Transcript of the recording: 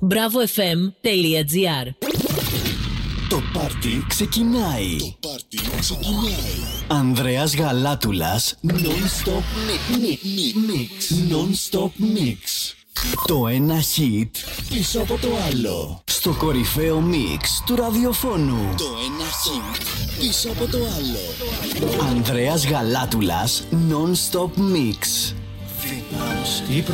bravofm.gr. Το πάρτι ξεκινάει. Ανδρέας Γαλάτουλας, Non-stop mix. Non-stop mix. Το ένα hit πίσω από το άλλο. Στο κορυφαίο μίξ του ραδιοφώνου. Το ένα hit πίσω από το άλλο. Ανδρέας Γαλάτουλας, Non-stop mix.